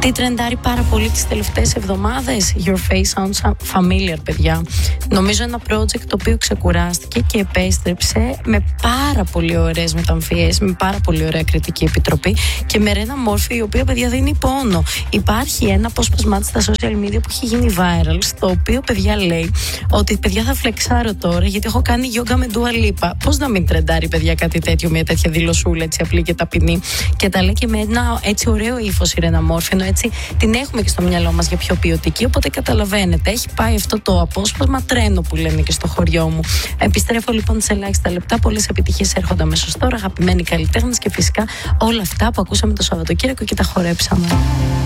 Τι τρεντάρει πάρα πολύ τις τελευταίες εβδομάδες? Your face sounds familiar, παιδιά. Νομίζω ένα project το οποίο ξεκουράστηκε και επέστρεψε με πάρα πολύ ωραίες μεταμφιές, με πάρα πολύ ωραία κριτική επιτροπή και με Ρένα Μόρφη, η οποία, παιδιά, δίνει πόνο. Υπάρχει ένα απόσπασμά της στα social media που έχει γίνει viral, στο οποίο, παιδιά, λέει ότι, παιδιά, θα φλεξάρω τώρα γιατί έχω κάνει yoga με Dua Lipa. Πώς να μην τρεντάρει, παιδιά, κάτι τέτοιο, μια τέτοια δηλωσούλα έτσι απλή και ταπεινή? Και τα λέει και με ένα έτσι ωραίο ύφος η Ρένα Μόρφη, ενώ έτσι την έχουμε και στο μυαλό μας για πιο ποιοτική. Οπότε καταλαβαίνετε, έχει πάει αυτό το απόσπασμα τρένο που λένε και στο χωριό μου. Επιστρέφω λοιπόν σε ελάχιστα λεπτά. Πολλές επιτυχίες έρχονται αμέσως τώρα, αγαπημένοι καλλιτέχνες και φυσικά όλα αυτά που ακούσαμε το Σαββατοκύριακο και τα χορέψαμε.